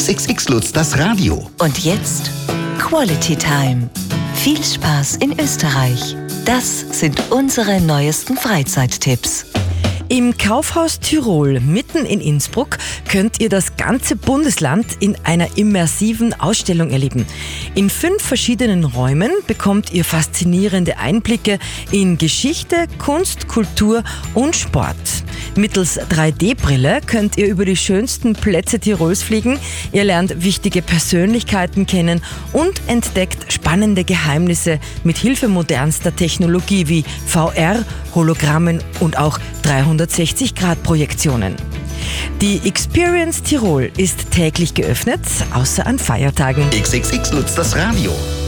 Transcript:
XXX Lutz, das Radio. Und jetzt Quality Time. Viel Spaß in Österreich. Das sind unsere neuesten Freizeittipps. Im Kaufhaus Tirol, mitten in Innsbruck, könnt ihr das ganze Bundesland in einer immersiven Ausstellung erleben. In 5 verschiedenen Räumen bekommt ihr faszinierende Einblicke in Geschichte, Kunst, Kultur und Sport. Mittels 3D-Brille könnt ihr über die schönsten Plätze Tirols fliegen. Ihr lernt wichtige Persönlichkeiten kennen und entdeckt spannende Geheimnisse mit Hilfe modernster Technologie wie VR, Hologrammen und auch 360-Grad-Projektionen. Die Experience Tirol ist täglich geöffnet, außer an Feiertagen. XXX Lutz, das Radio.